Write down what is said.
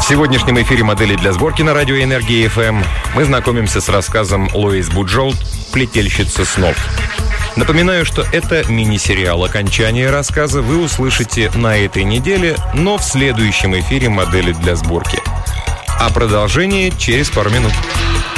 В сегодняшнем эфире «Модели для сборки» на радио «Энергия ФМ» мы знакомимся с рассказом Лоис Буджолт «Плетельщица снов». Напоминаю, что это мини-сериал. Окончание рассказа вы услышите на этой неделе, но в следующем эфире «Модели для сборки». А продолжение через пару минут.